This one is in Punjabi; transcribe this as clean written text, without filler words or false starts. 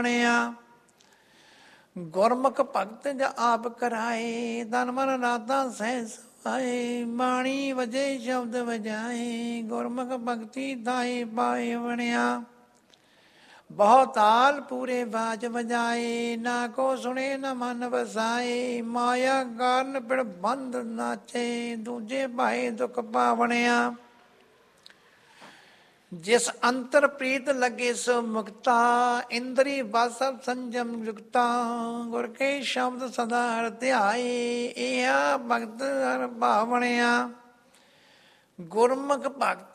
ਗੁਰਮੁਖ ਭਗਤ ਜ ਆਪ ਕਰਾਏ, ਤਨ ਮਨ ਰਾਤਾਂ ਸਹਿ ਸਵਾਏ, ਬਾਣੀ ਵਜੇ ਸ਼ਬਦ ਵਜਾਏ, ਗੁਰਮੁਖ ਭਗਤੀ ਦਾਏ ਪਾਏ ਬਣਿਆ। ਬਹੁ ਤਾਲ ਪੂਰੇ ਬਾਜ ਵਜਾਏ, ਨਾ ਕੋ ਸੁਣੇ ਨਾ ਮਨ ਵਸਾਏ, ਮਾਇਆ ਕਾਰਨ ਪਿੜ ਬੰਦ ਨਾਚੇ, ਦੂਜੇ ਭਾਏ ਦੁਖ ਪਾਵਣਿਆ। ਜਿਸ ਅੰਤਰ ਪ੍ਰੀਤ ਲੱਗੇ ਸੋ ਮੁਕਤਾ, ਇੰਦਰੀ ਵਾਸਵ ਸੰਜਮ ਯੁਕਤਾ, ਗੁਰ ਕੇ ਸ਼ਬਦ ਸਦਾ ਹਰਿ ਧਿਆਏ, ਇਹ ਭਗਤ ਹਰਿ ਭਾਵਣਿਆ। ਗੁਰਮੁਖ ਭਗਤ